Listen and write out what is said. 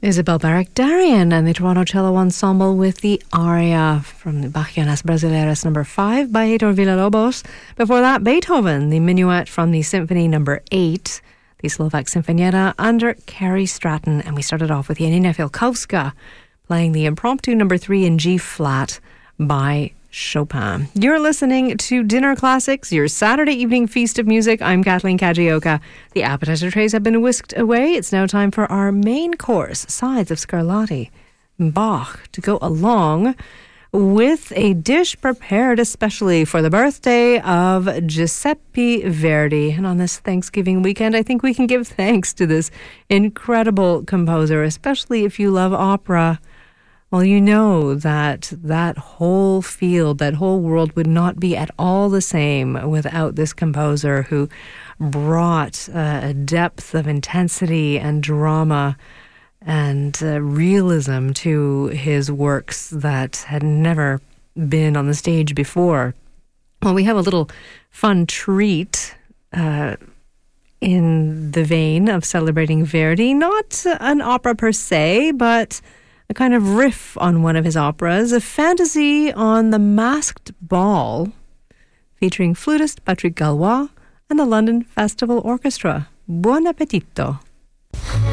Isabel Barak-Darian and the Toronto Cello Ensemble with the aria from the Bachianas Brasileiras number 5 by Heitor Villa-Lobos. Before that, Beethoven, the minuet from the Symphony number 8, the Slovak Sinfonietta under Carrie Stratton. And we started off with Janina Fialkowska playing the impromptu number 3 in G-flat by Chopin. You're listening to Dinner Classics, your Saturday evening feast of music. I'm Kathleen Kajioka. The appetizer trays have been whisked away. It's now time for our main course, Sides of Scarlatti, Bach, to go along with a dish prepared especially for the birthday of Giuseppe Verdi. And on this Thanksgiving weekend, I think we can give thanks to this incredible composer, especially if you love opera. Well, you know that whole field, that whole world would not be at all the same without this composer who brought a depth of intensity and drama and realism to his works that had never been on the stage before. Well, we have a little fun treat in the vein of celebrating Verdi. Not an opera per se, but a kind of riff on one of his operas, a fantasy on the Masked Ball, featuring flutist Patrick Gallois and the London Festival Orchestra. Buon appetito!